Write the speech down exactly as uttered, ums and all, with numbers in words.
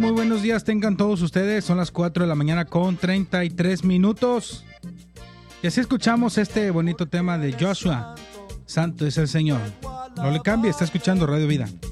Muy buenos días tengan todos ustedes, son las cuatro de la mañana con treinta y tres minutos. Y así escuchamos este bonito tema de Joshua, Santo es el Señor. No le cambie, está escuchando Radio Vida.